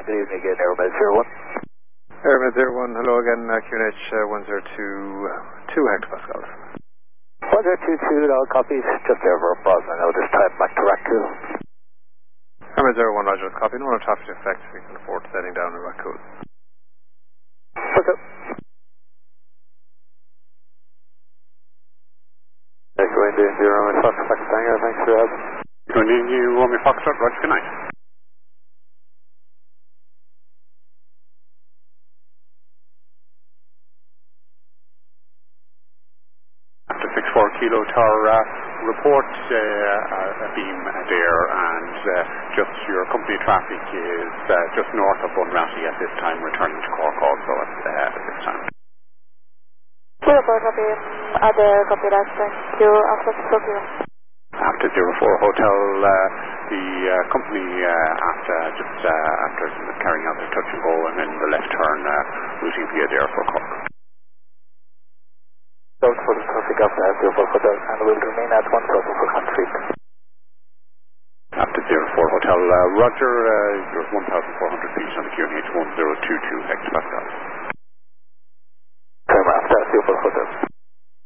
Good evening again, Aeromed 01. Aeromed 01, hello again, QNH 1022 hectopascals. 1022, all copies, just over above, I know this time back to Raccoon. Aeromed 01, roger, copy, no more traffic effects, we can afford setting down in Raccoon. Okay. Echo India 0, Romeo Foxtrot, Tango, thanks for having me. Echo India, Romeo Foxtrot, roger, good night. After 64 Kilo Tower report, a beam there, and just your company traffic is just north of Bunratty at this time, returning to Cork also at this time. Kilo 4 copy, Adair copy that, thank you, Alpha 4 Kilo. After 04 Hotel, the company after carrying out their touch and go and then the left turn routing via Adair for Cork. South for the traffic after 04 Hotel and will remain at 1 for country. After 04 Hotel, roger, you're 1,400 feet on the QNH 1022 hectopascals.